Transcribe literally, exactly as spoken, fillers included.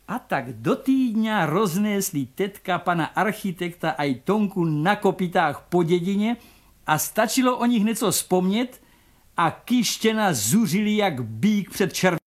A tak do týdňa roznesli tetka pana architekta aj Tonku na kopitách po dědině a stačilo o nich něco vzpomnět a Kištěna zuřili jak býk před červenou.